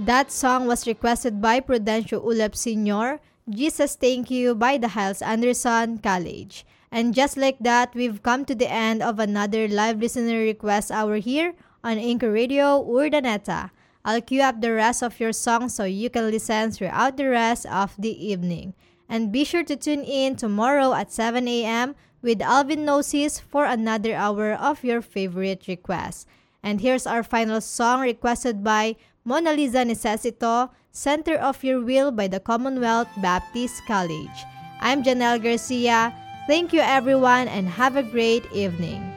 That song was requested by Prudencio Ulep Sr., Jesus Thank You by the Hiles Anderson College. And just like that, we've come to the end of another live listener request hour here on Anchor Radio Urdaneta. I'll queue up the rest of your songs so you can listen throughout the rest of the evening. And be sure to tune in tomorrow at 7 a.m. with Alvin Gnosis for another hour of your favorite requests. And here's our final song requested by Mona Lisa Necesito, Center of Your Will by the Commonwealth Baptist College. I'm Janelle Garcia. Thank you everyone and have a great evening.